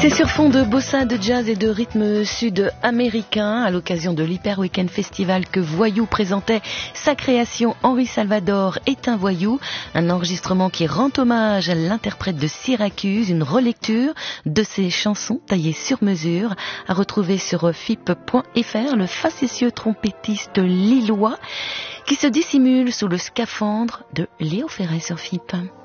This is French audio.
C'est sur fond de bossa, de jazz et de rythme sud-américain à l'occasion de l'Hyper Weekend Festival que Voyou présentait sa création Henri Salvador est un voyou, un enregistrement qui rend hommage à l'interprète de Syracuse, une relecture de ses chansons taillées sur mesure à retrouver sur fip.fr, le facétieux trompettiste lillois qui se dissimule sous le scaphandre de Léo Ferré sur FIP.